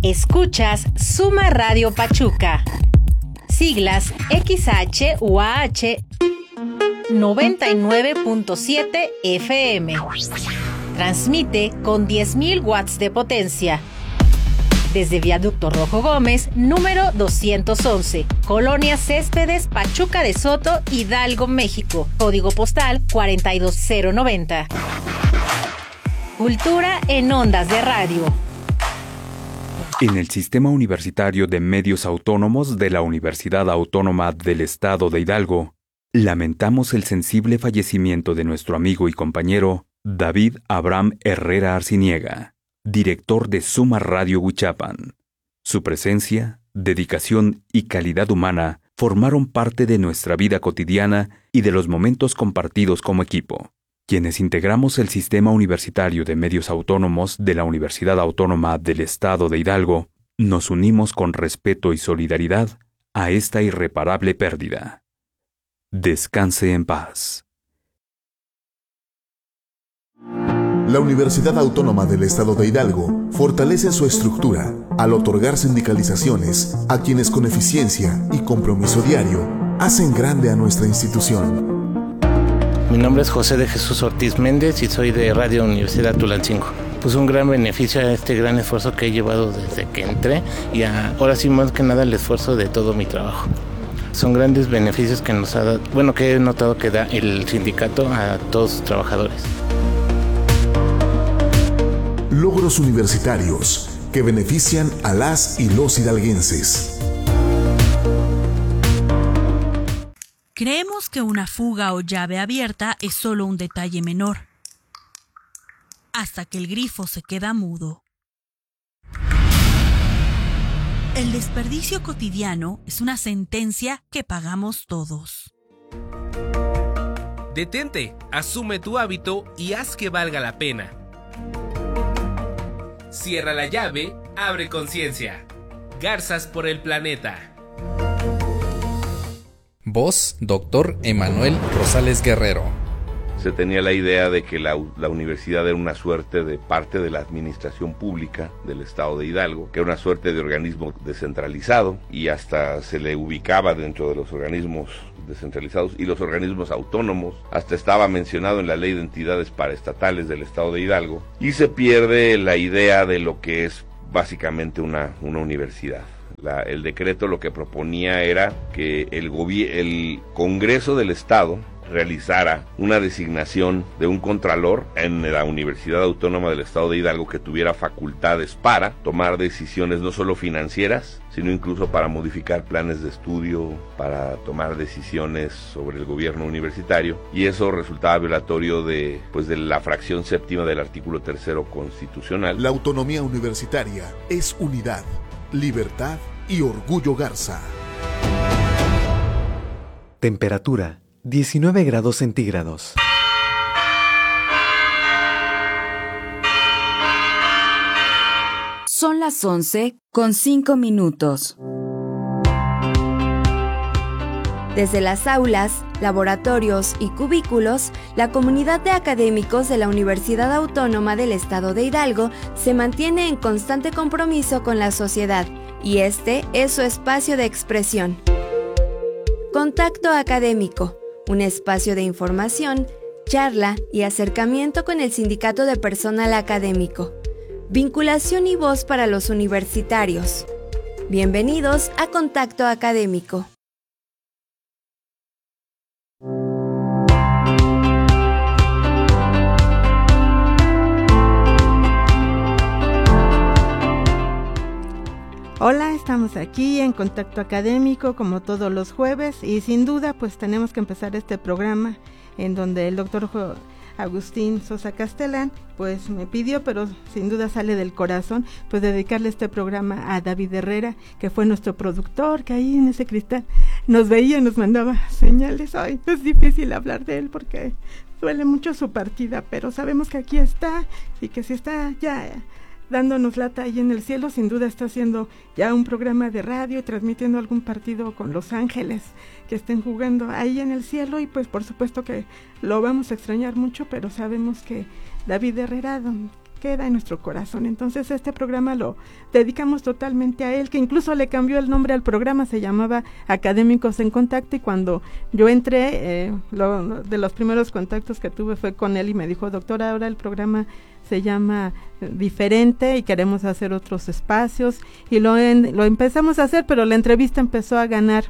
Escuchas Suma Radio Pachuca. Siglas XHUAH 99.7 FM. Transmite con 10.000 watts de potencia. Desde Viaducto Rojo Gómez, número 211, Colonia Céspedes, Pachuca de Soto, Hidalgo, México. Código postal 42090. Cultura en ondas de radio. En el Sistema Universitario de Medios Autónomos de la Universidad Autónoma del Estado de Hidalgo, lamentamos el sensible fallecimiento de nuestro amigo y compañero David Abraham Herrera Arciniega, director de Suma Radio Huichapan. Su presencia, dedicación y calidad humana formaron parte de nuestra vida cotidiana y de los momentos compartidos como equipo. Quienes integramos el Sistema Universitario de Medios Autónomos de la Universidad Autónoma del Estado de Hidalgo, nos unimos con respeto y solidaridad a esta irreparable pérdida. Descanse en paz. La Universidad Autónoma del Estado de Hidalgo fortalece su estructura al otorgar sindicalizaciones a quienes con eficiencia y compromiso diario hacen grande a nuestra institución. Mi nombre es José de Jesús Ortiz Méndez y soy de Radio Universidad Tulancingo. Pues un gran beneficio a este gran esfuerzo que he llevado desde que entré y ahora sí más que nada el esfuerzo de todo mi trabajo. Son grandes beneficios que nos ha dado, que he notado que da el sindicato a todos sus trabajadores. Logros universitarios que benefician a las y los hidalguenses. Creemos que una fuga o llave abierta es solo un detalle menor, hasta que el grifo se queda mudo. El desperdicio cotidiano es una sentencia que pagamos todos. Detente, asume tu hábito y haz que valga la pena. Cierra la llave, abre conciencia. Garzas por el planeta. Voz, Dr. Emanuel Rosales Guerrero. Se tenía la idea de que la universidad era una suerte de parte de la administración pública del estado de Hidalgo, que era una suerte de organismo descentralizado y hasta se le ubicaba dentro de los organismos descentralizados y los organismos autónomos, hasta estaba mencionado en la ley de entidades paraestatales del estado de Hidalgo, y se pierde la idea de lo que es básicamente una universidad. El decreto lo que proponía era que el Congreso del Estado realizara una designación de un contralor en la Universidad Autónoma del Estado de Hidalgo que tuviera facultades para tomar decisiones no solo financieras, sino incluso para modificar planes de estudio, para tomar decisiones sobre el gobierno universitario, y eso resultaba violatorio de la fracción séptima del artículo 3º constitucional. La autonomía universitaria es unidad, libertad y orgullo Garza. Temperatura 19 grados centígrados. Son las 11:05. Desde las aulas, laboratorios y cubículos, la comunidad de académicos de la Universidad Autónoma del Estado de Hidalgo se mantiene en constante compromiso con la sociedad, y este es su espacio de expresión. Contacto Académico, un espacio de información, charla y acercamiento con el sindicato de personal académico. Vinculación y voz para los universitarios. Bienvenidos a Contacto Académico. Hola, estamos aquí en Contacto Académico como todos los jueves y sin duda pues tenemos que empezar este programa en donde el doctor Agustín Sosa Castellán pues me pidió, pero sin duda sale del corazón, pues dedicarle este programa a David Herrera, que fue nuestro productor, que ahí en ese cristal nos veía, nos mandaba señales. Ay, es difícil hablar de él porque duele mucho su partida, pero sabemos que aquí está y que si está ya dándonos lata ahí en el cielo, sin duda está haciendo ya un programa de radio y transmitiendo algún partido con Los Ángeles que estén jugando ahí en el cielo, y pues por supuesto que lo vamos a extrañar mucho, pero sabemos que David Herrera, queda en nuestro corazón. Entonces este programa lo dedicamos totalmente a él, que incluso le cambió el nombre al programa, se llamaba Académicos en Contacto, y cuando yo entré, de los primeros contactos que tuve fue con él y me dijo: doctora, ahora el programa se llama diferente y queremos hacer otros espacios, y lo empezamos a hacer, pero la entrevista empezó a ganar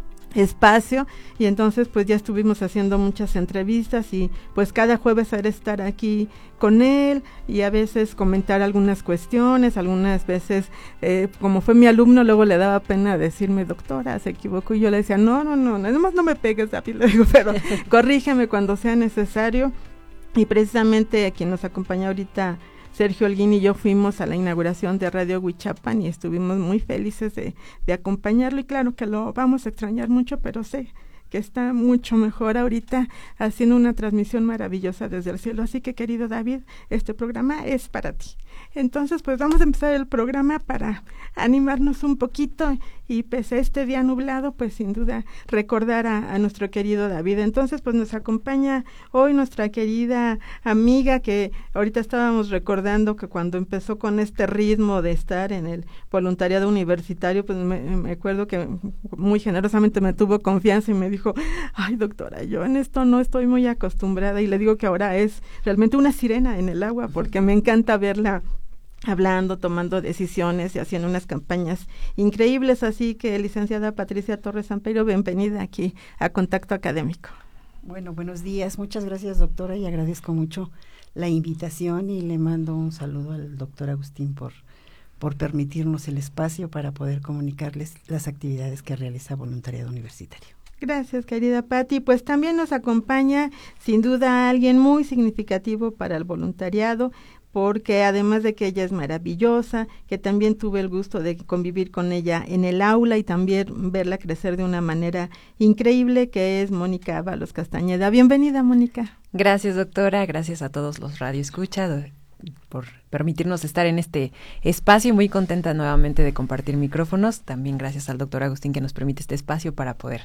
espacio, y entonces pues ya estuvimos haciendo muchas entrevistas, y pues cada jueves era estar aquí con él y a veces comentar algunas cuestiones, algunas veces como fue mi alumno, luego le daba pena decirme: doctora, se equivocó, y yo le decía: no, además no me pegues, David, le digo, pero corrígeme cuando sea necesario. Y precisamente a quien nos acompaña ahorita, Sergio Holguín, y yo fuimos a la inauguración de Radio Huichapan y estuvimos muy felices de acompañarlo, y claro que lo vamos a extrañar mucho, pero sé que está mucho mejor ahorita haciendo una transmisión maravillosa desde el cielo. Así que, querido David, este programa es para ti. Entonces, pues vamos a empezar el programa para animarnos un poquito, y pese a este día nublado, pues sin duda recordar a nuestro querido David. Entonces, pues nos acompaña hoy nuestra querida amiga, que ahorita estábamos recordando que cuando empezó con este ritmo de estar en el voluntariado universitario, pues me acuerdo que muy generosamente me tuvo confianza y me dijo: ay, doctora, yo en esto no estoy muy acostumbrada, y le digo que ahora es realmente una sirena en el agua, porque me encanta verla hablando, tomando decisiones y haciendo unas campañas increíbles. Así que, licenciada Patricia Torres Samperio, bienvenida aquí a Contacto Académico. Bueno, buenos días, muchas gracias, doctora, y agradezco mucho la invitación, y le mando un saludo al doctor Agustín por permitirnos el espacio para poder comunicarles las actividades que realiza Voluntariado Universitario. Gracias, querida Pati. Pues también nos acompaña, sin duda, alguien muy significativo para el voluntariado, porque además de que ella es maravillosa, que también tuve el gusto de convivir con ella en el aula y también verla crecer de una manera increíble, que es Mónica Ábalos Castañeda. Bienvenida, Mónica. Gracias, doctora. Gracias a todos los radioescuchas por permitirnos estar en este espacio. Muy contenta nuevamente de compartir micrófonos. También gracias al doctor Agustín, que nos permite este espacio para poder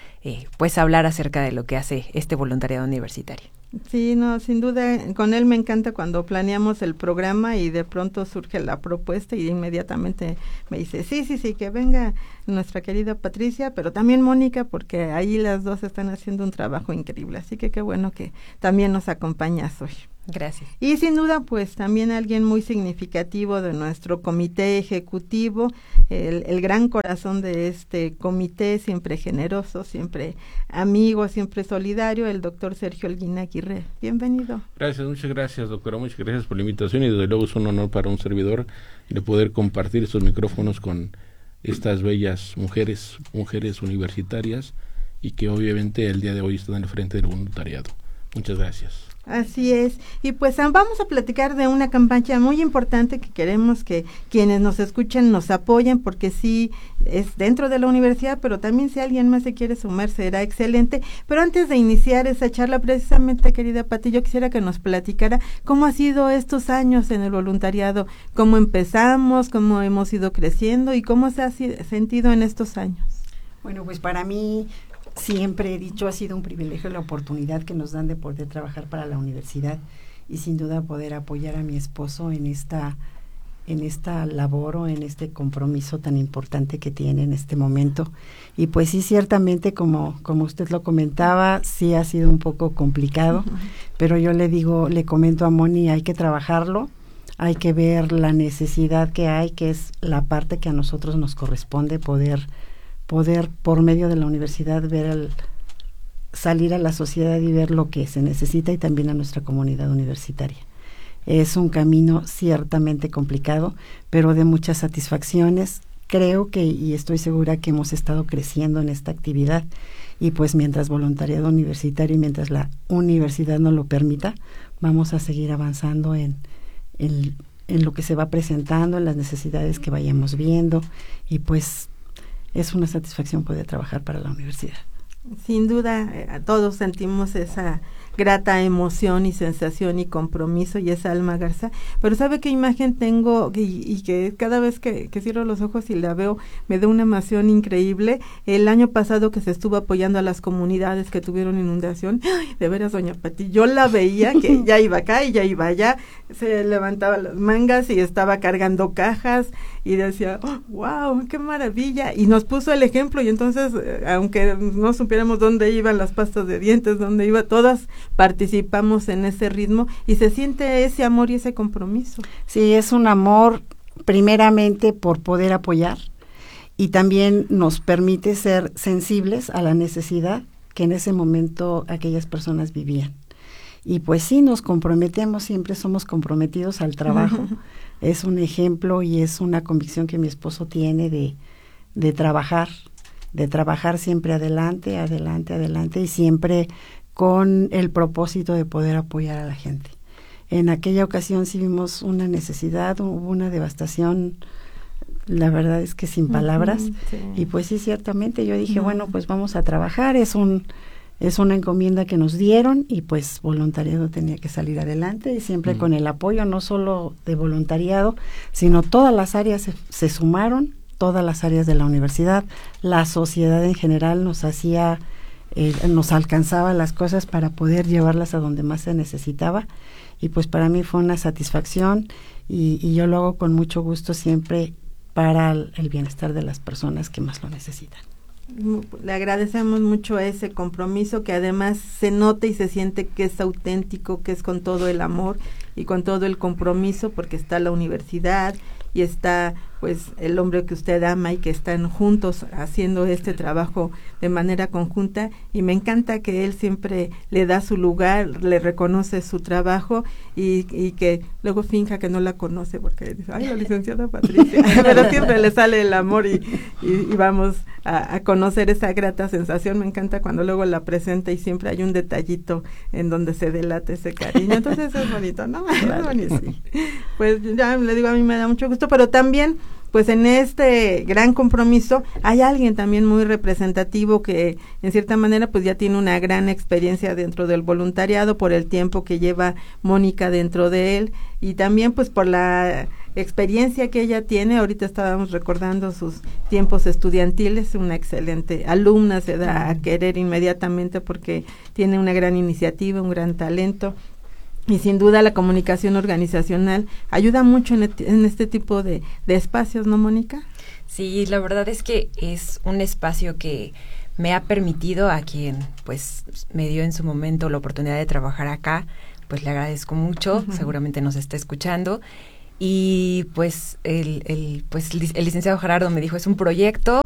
pues hablar acerca de lo que hace este voluntariado universitario. Sí, no, sin duda, con él me encanta cuando planeamos el programa y de pronto surge la propuesta y inmediatamente me dice: sí, que venga nuestra querida Patricia, pero también Mónica, porque ahí las dos están haciendo un trabajo increíble. Así que qué bueno que también nos acompañas hoy. Gracias. Y sin duda, pues también alguien muy significativo de nuestro comité ejecutivo, el gran corazón de este comité, siempre generoso, siempre amigo, siempre solidario, el doctor Sergio Holguín Aguirre. Bienvenido. Gracias, muchas gracias, doctora, muchas gracias por la invitación, y desde luego es un honor para un servidor de poder compartir estos micrófonos con estas bellas mujeres universitarias, y que obviamente el día de hoy están al frente del voluntariado. Muchas gracias. Así es, y pues vamos a platicar de una campaña muy importante que queremos que quienes nos escuchen nos apoyen, porque sí es dentro de la universidad, pero también si alguien más se quiere sumar será excelente. Pero antes de iniciar esa charla, precisamente, querida Pati, yo quisiera que nos platicara cómo ha sido estos años en el voluntariado, cómo empezamos, cómo hemos ido creciendo y cómo se ha sentido en estos años. Bueno, pues para mí, siempre he dicho, ha sido un privilegio la oportunidad que nos dan de poder trabajar para la universidad, y sin duda poder apoyar a mi esposo en esta labor o en este compromiso tan importante que tiene en este momento. Y pues sí, ciertamente, como usted lo comentaba, sí ha sido un poco complicado, pero yo le comento a Moni, hay que trabajarlo, hay que ver la necesidad que hay, que es la parte que a nosotros nos corresponde, poder por medio de la universidad salir a la sociedad y ver lo que se necesita, y también a nuestra comunidad universitaria. Es un camino ciertamente complicado, pero de muchas satisfacciones. Creo y estoy segura que hemos estado creciendo en esta actividad, y pues mientras voluntariado universitario y mientras la universidad nos lo permita, vamos a seguir avanzando en lo que se va presentando, en las necesidades que vayamos viendo, y pues es una satisfacción poder trabajar para la universidad. Sin duda, todos sentimos esa grata emoción y sensación y compromiso, y esa Alma Garza. Pero ¿sabe qué imagen tengo? Y que cada vez que cierro los ojos y la veo, me da una emoción increíble. El año pasado que se estuvo apoyando a las comunidades que tuvieron inundación, ¡ay, de veras, doña Pati! Yo la veía que ya iba acá y ya iba allá, se levantaba las mangas y estaba cargando cajas, y decía, oh, wow, qué maravilla, y nos puso el ejemplo. Y entonces, aunque no supiéramos dónde iban las pastas de dientes, dónde iba, todas participamos en ese ritmo, y se siente ese amor y ese compromiso. Sí, es un amor primeramente por poder apoyar, y también nos permite ser sensibles a la necesidad que en ese momento aquellas personas vivían. Y pues sí, nos comprometemos, siempre somos comprometidos al trabajo. Es un ejemplo y es una convicción que mi esposo tiene de trabajar siempre adelante, y siempre con el propósito de poder apoyar a la gente. En aquella ocasión sí vimos una necesidad, hubo una devastación, la verdad es que sin palabras, sí. Y pues sí, ciertamente yo dije, bueno, pues vamos a trabajar, es una encomienda que nos dieron, y pues voluntariado tenía que salir adelante, y siempre con el apoyo no solo de voluntariado, sino todas las áreas se sumaron, todas las áreas de la universidad, la sociedad en general nos hacía, nos alcanzaba las cosas para poder llevarlas a donde más se necesitaba, y pues para mí fue una satisfacción, y yo lo hago con mucho gusto siempre para el bienestar de las personas que más lo necesitan. Le agradecemos mucho ese compromiso, que además se nota y se siente que es auténtico, que es con todo el amor y con todo el compromiso, porque está la universidad y está pues el hombre que usted ama, y que están juntos haciendo este trabajo de manera conjunta, y me encanta que él siempre le da su lugar, le reconoce su trabajo, y que luego finja que no la conoce, porque dice, ay, la licenciada Patricia, pero siempre le sale el amor, y vamos a conocer esa grata sensación. Me encanta cuando luego la presenta y siempre hay un detallito en donde se delata ese cariño, entonces es bonito, ¿no? Claro. Es bonito. Sí. Pues ya le digo, a mí me da mucho gusto, pero también pues en este gran compromiso hay alguien también muy representativo que en cierta manera pues ya tiene una gran experiencia dentro del voluntariado por el tiempo que lleva Mónica dentro de él, y también pues por la experiencia que ella tiene. Ahorita estábamos recordando sus tiempos estudiantiles, una excelente alumna, se da a querer inmediatamente porque tiene una gran iniciativa, un gran talento. Y sin duda la comunicación organizacional ayuda mucho en este tipo de espacios, ¿no, Mónica? Sí, la verdad es que es un espacio que me ha permitido, a quien pues me dio en su momento la oportunidad de trabajar acá, pues le agradezco mucho, seguramente nos está escuchando. Y pues el licenciado Gerardo me dijo, es un proyecto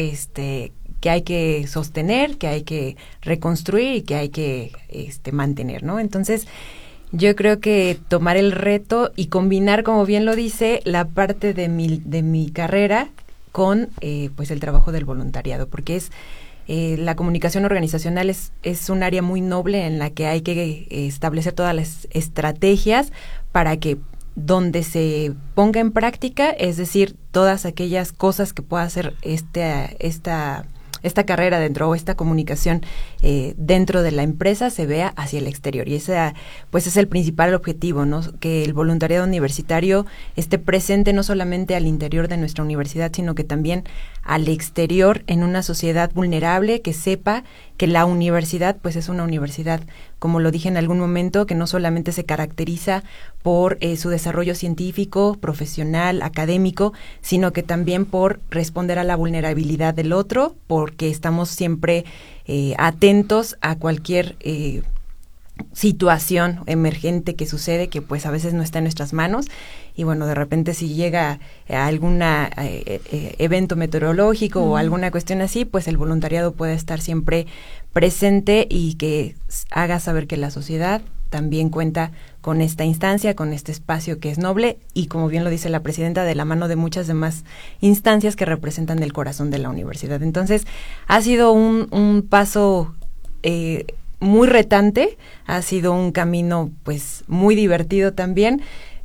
que hay que sostener, que hay que reconstruir y que hay que mantener, ¿no? Entonces, yo creo que tomar el reto y combinar, como bien lo dice, la parte de mi carrera con pues el trabajo del voluntariado, porque es la comunicación organizacional es un área muy noble en la que hay que establecer todas las estrategias para que donde se ponga en práctica, es decir, todas aquellas cosas que pueda hacer esta carrera dentro, o esta comunicación dentro de la empresa, se vea hacia el exterior. Y ese pues es el principal objetivo, ¿no? Que el voluntariado universitario esté presente no solamente al interior de nuestra universidad, sino que también al exterior, en una sociedad vulnerable, que sepa que la universidad pues es una universidad, como lo dije en algún momento, que no solamente se caracteriza por su desarrollo científico, profesional, académico, sino que también por responder a la vulnerabilidad del otro, porque estamos siempre atentos a cualquier situación emergente que sucede, que pues a veces no está en nuestras manos. Y bueno, de repente si llega a algún evento meteorológico o alguna cuestión así, pues el voluntariado puede estar siempre presente y que haga saber que la sociedad también cuenta con esta instancia, con este espacio que es noble, y como bien lo dice la presidenta, de la mano de muchas demás instancias que representan el corazón de la universidad. Entonces, ha sido un paso muy retante, ha sido un camino pues muy divertido también.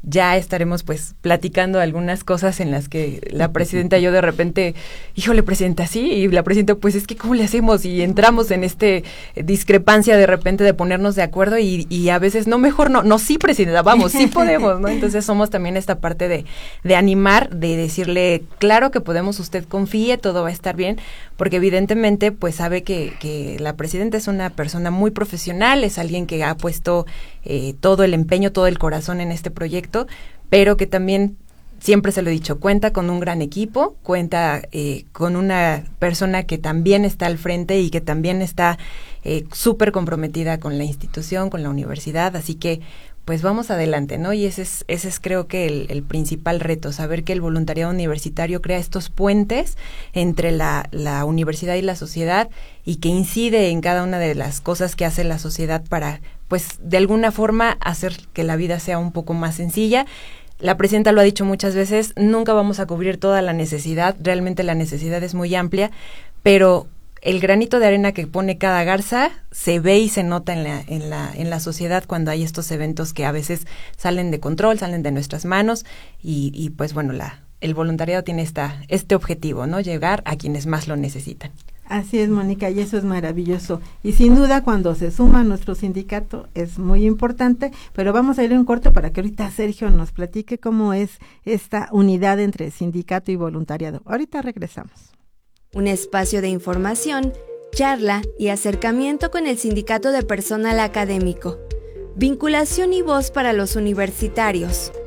ya estaremos pues platicando algunas cosas en las que la presidenta y yo de repente, híjole, presidenta, sí, y la presidenta, pues es que ¿cómo le hacemos? Y entramos en discrepancia de repente de ponernos de acuerdo y a veces, no, mejor no, sí, presidenta, vamos, sí podemos, ¿no? Entonces somos también esta parte de animar, de decirle, claro que podemos, usted confíe, todo va a estar bien, porque evidentemente pues sabe que la presidenta es una persona muy profesional, es alguien que ha puesto todo el empeño, todo el corazón en este proyecto, pero que también, siempre se lo he dicho, cuenta con un gran equipo, cuenta con una persona que también está al frente y que también está súper comprometida con la institución, con la universidad, así que pues vamos adelante, ¿no? Y ese es creo que el principal reto, saber que el voluntariado universitario crea estos puentes entre la universidad y la sociedad y que incide en cada una de las cosas que hace la sociedad para, pues, de alguna forma hacer que la vida sea un poco más sencilla. La presidenta lo ha dicho muchas veces, nunca vamos a cubrir toda la necesidad, realmente la necesidad es muy amplia, pero el granito de arena que pone cada garza se ve y se nota en la sociedad cuando hay estos eventos que a veces salen de control, salen de nuestras manos y pues bueno, el voluntariado tiene este objetivo, ¿no? Llegar a quienes más lo necesitan. Así es, Mónica, y eso es maravilloso. Y sin duda, cuando se suma a nuestro sindicato es muy importante, pero vamos a ir a un corte para que ahorita Sergio nos platique cómo es esta unidad entre sindicato y voluntariado. Ahorita regresamos. Un espacio de información, charla y acercamiento con el Sindicato de Personal Académico. Vinculación y voz para los universitarios.